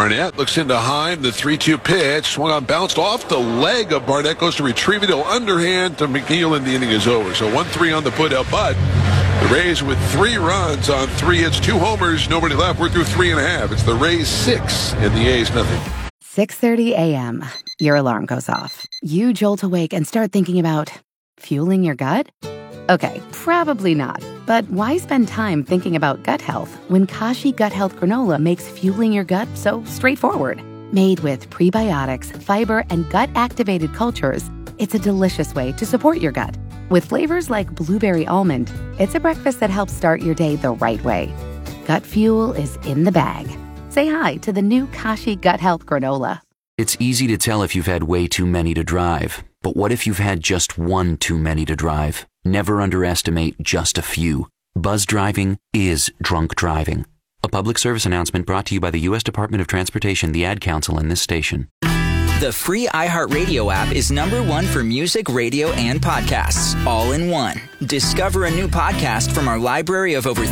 Barnett looks into Heim. The 3-2 pitch. Swung on, bounced off the leg of Barnett. Goes to retrieve it. He'll underhand to McNeil, and the inning is over. So 1-3 on the put out. But the Rays with 3 runs on 3 hits, 2 homers, nobody left. We're through 3.5. It's the Rays 6 and the A's nothing. 6:30 a.m. Your alarm goes off. You jolt awake and start thinking about fueling your gut? Okay, probably not. But why spend time thinking about gut health when Kashi Gut Health Granola makes fueling your gut so straightforward? Made with prebiotics, fiber, and gut-activated cultures, it's a delicious way to support your gut. With flavors like blueberry almond, it's a breakfast that helps start your day the right way. Gut fuel is in the bag. Say hi to the new Kashi Gut Health Granola. It's easy to tell if you've had way too many to drive. But what if you've had just one too many to drive? Never underestimate just a few. Buzz driving is drunk driving. A public service announcement brought to you by the U.S. Department of Transportation, the Ad Council, and this station. The free iHeartRadio app is #1 for music, radio, and podcasts, all in one. Discover a new podcast from our library of over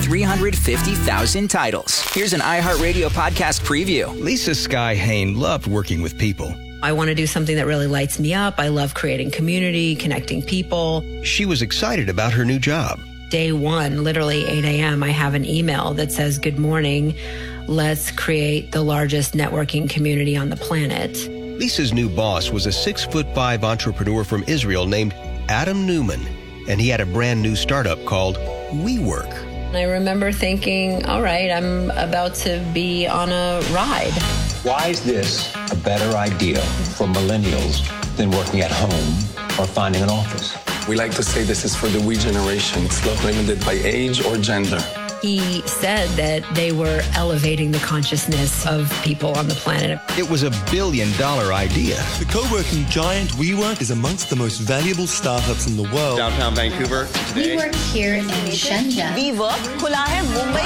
350,000 titles. Here's an iHeartRadio podcast preview. Lisa Sky Hain loved working with people. I want to do something that really lights me up. I love creating community, connecting people. She was excited about her new job. Day one, literally 8 a.m., I have an email that says, "Good morning. Let's create the largest networking community on the planet." Lisa's new boss was a 6'5" entrepreneur from Israel named Adam Newman, and he had a brand new startup called WeWork. I remember thinking, all right, I'm about to be on a ride. Why is this a better idea for millennials than working at home or finding an office? We like to say this is for the we generation. It's not limited by age or gender. He said that they were elevating the consciousness of people on the planet. It was $1 billion idea. The co-working giant WeWork is amongst the most valuable startups in the world. Downtown Vancouver today. We work here in Shenzhen. WeWork खुला है मुंबई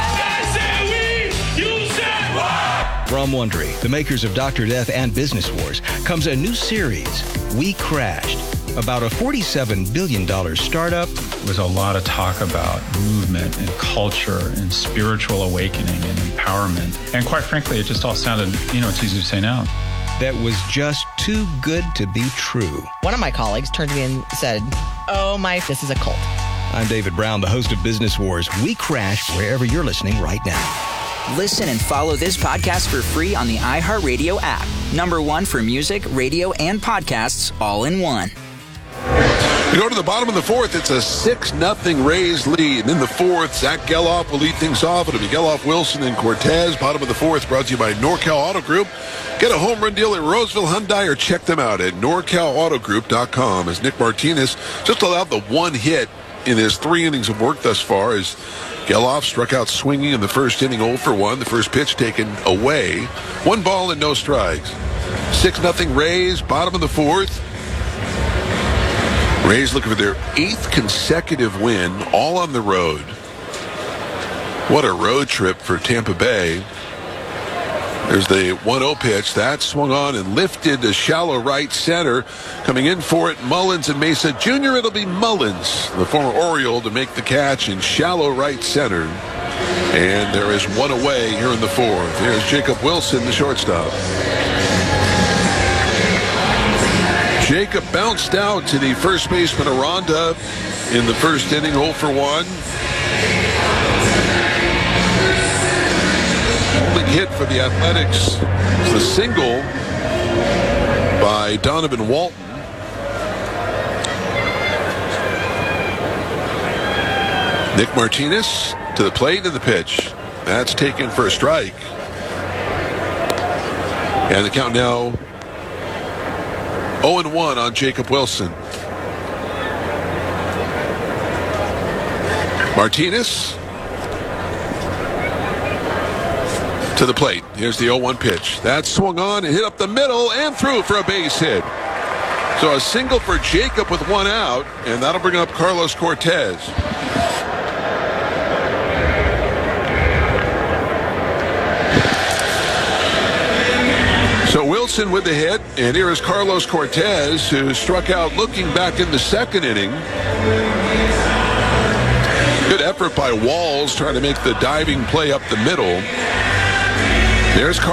के. From Wondery, the makers of Dr. Death and Business Wars, comes a new series, We Crashed, about a $47 billion startup. There was a lot of talk about movement and culture and spiritual awakening and empowerment. And quite frankly, it just all sounded, it's easy to say now. That was just too good to be true. One of my colleagues turned to me and said, this is a cult. I'm David Brown, the host of Business Wars. We Crashed wherever you're listening right now. Listen and follow this podcast for free on the iHeartRadio app. #1 for music, radio, and podcasts, all in one. We go to the bottom of the fourth. It's a 6-0 Rays lead. In the fourth, Zach Geloff will lead things off. It'll be Geloff, Wilson, and Cortez. Bottom of the fourth brought to you by NorCal Auto Group. Get a home run deal at Roseville Hyundai or check them out at NorCalAutoGroup.com. As Nick Martinez just allowed the one hit in his 3 innings of work thus far, as Geloff struck out swinging in the first inning, 0 for 1. The first pitch taken away. 1 ball and no strikes. 6-0 Rays, bottom of the fourth. Rays looking for their 8th consecutive win, all on the road. What a road trip for Tampa Bay. There's the 1-0 pitch. That swung on and lifted to shallow right center. Coming in for it, Mullins and Mesa Jr. It'll be Mullins, the former Oriole, to make the catch in shallow right center. And there is one away here in the fourth. Here's Jacob Wilson, the shortstop. Jacob bounced out to the first baseman Aranda in the first inning, 0 for 1. Only hit for the Athletics is the single by Donovan Walton. Nick Martinez to the plate and the pitch. That's taken for a strike. And the count now 0-1 on Jacob Wilson. Martinez to the plate. Here's the 0-1 pitch. That swung on and hit up the middle and through for a base hit. So a single for Jacob with 1 out, and that'll bring up Carlos Cortez. So Wilson with the hit, and here is Carlos Cortez, who struck out looking back in the second inning. Good effort by Walls trying to make the diving play up the middle. There's